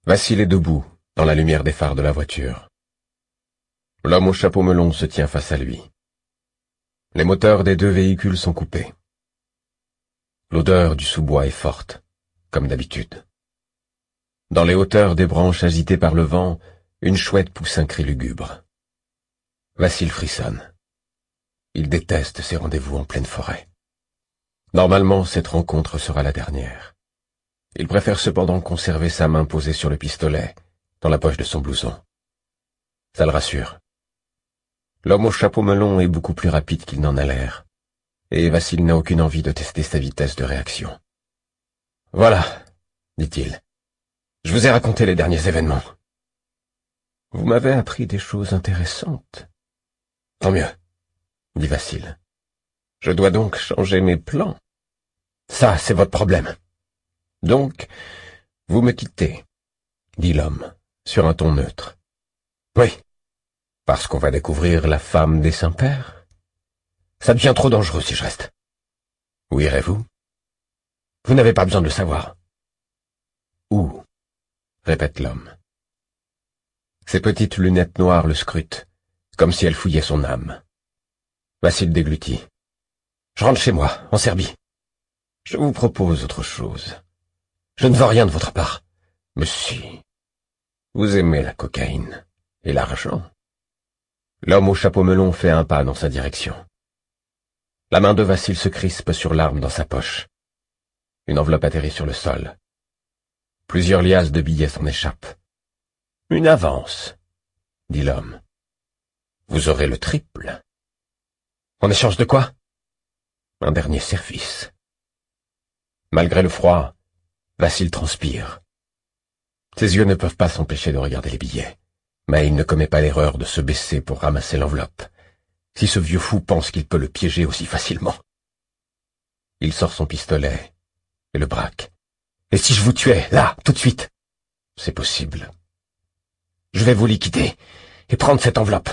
Vassil est debout, dans la lumière des phares de la voiture. L'homme au chapeau melon se tient face à lui. Les moteurs des deux véhicules sont coupés. L'odeur du sous-bois est forte, comme d'habitude. Dans les hauteurs des branches agitées par le vent, une chouette pousse un cri lugubre. Vassil frissonne. Il déteste ces rendez-vous en pleine forêt. Normalement, cette rencontre sera la dernière. Il préfère cependant conserver sa main posée sur le pistolet, dans la poche de son blouson. Ça le rassure. L'homme au chapeau melon est beaucoup plus rapide qu'il n'en a l'air, et Vassil n'a aucune envie de tester sa vitesse de réaction. « Voilà, dit-il, je vous ai raconté les derniers événements. Vous m'avez appris des choses intéressantes. Tant mieux, dit Vassil. Je dois donc changer mes plans. Ça, c'est votre problème. Donc, vous me quittez, dit l'homme, sur un ton neutre. Oui, parce qu'on va découvrir la femme des Saint-Pères. Ça devient trop dangereux si je reste. Où irez-vous? Vous n'avez pas besoin de le savoir. Où? Répète l'homme. Ses petites lunettes noires le scrutent, comme si elles fouillaient son âme. Vassil déglutit. Je rentre chez moi, en Serbie. Je vous propose autre chose. Je ne veux rien de votre part. Mais si. Vous aimez la cocaïne et l'argent. L'homme au chapeau melon fait un pas dans sa direction. La main de Vassil se crispe sur l'arme dans sa poche. Une enveloppe atterrit sur le sol. Plusieurs liasses de billets s'en échappent. Une avance, dit l'homme. Vous aurez le triple. En échange de quoi? Un dernier service. Malgré le froid, Vassil transpire. Ses yeux ne peuvent pas s'empêcher de regarder les billets, mais il ne commet pas l'erreur de se baisser pour ramasser l'enveloppe, si ce vieux fou pense qu'il peut le piéger aussi facilement. Il sort son pistolet et le braque. Et si je vous tuais, là, tout de suite? C'est possible. Je vais vous liquider et prendre cette enveloppe.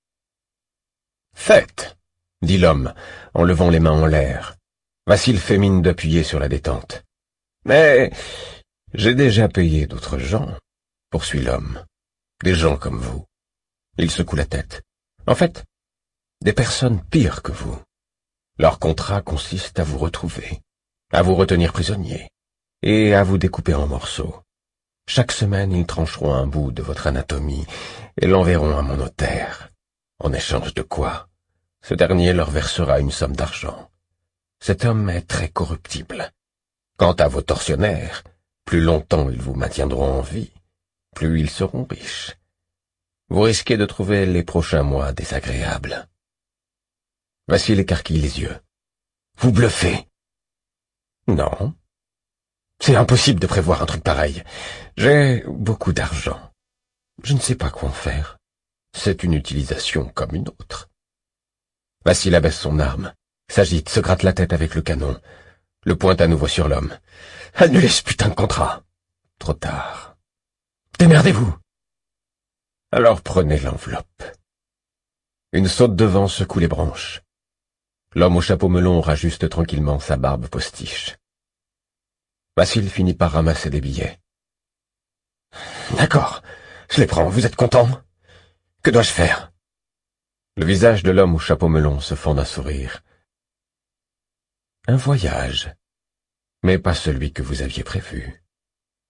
Faites, dit l'homme, en levant les mains en l'air. Vassil fait mine d'appuyer sur la détente. Mais j'ai déjà payé d'autres gens, poursuit l'homme. Des gens comme vous. Il secoue la tête. En fait, des personnes pires que vous. Leur contrat consiste à vous retrouver, à vous retenir prisonnier, et à vous découper en morceaux. Chaque semaine, ils trancheront un bout de votre anatomie et l'enverront à mon notaire. En échange de quoi, ce dernier leur versera une somme d'argent. Cet homme est très corruptible. Quant à vos tortionnaires, plus longtemps ils vous maintiendront en vie, plus ils seront riches. Vous risquez de trouver les prochains mois désagréables. Vassil écarquille les yeux. Vous bluffez. Non. C'est impossible de prévoir un truc pareil. J'ai beaucoup d'argent. Je ne sais pas quoi en faire. C'est une utilisation comme une autre. Vassil abaisse son arme, s'agite, se gratte la tête avec le canon, le pointe à nouveau sur l'homme. Annulez ce putain de contrat. Trop tard. Démerdez-vous. Alors prenez l'enveloppe. Une saute de vent secoue les branches. L'homme au chapeau melon rajuste tranquillement sa barbe postiche. Vassil finit par ramasser des billets. D'accord, je les prends, vous êtes content? Que dois-je faire? Le visage de l'homme au chapeau melon se fend d'un sourire. Un voyage, mais pas celui que vous aviez prévu.